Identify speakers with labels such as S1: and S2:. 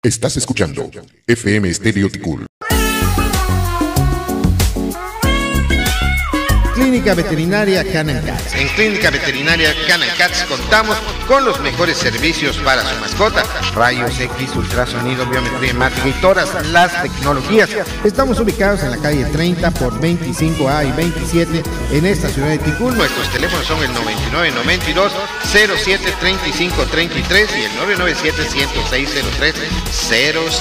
S1: Estás escuchando FM Estéreo Ticul.
S2: Clínica Veterinaria Canal Cats.
S3: En Clínica Veterinaria Canal Cats contamos con los mejores servicios para su mascota: rayos X, ultrasonido, biometría hemática y todas las tecnologías.
S2: Estamos ubicados en la calle 30 por 25A y 27 en esta ciudad de Ticul.
S3: Nuestros teléfonos son el 99 92 07 35 33 y el 997 106 03 07.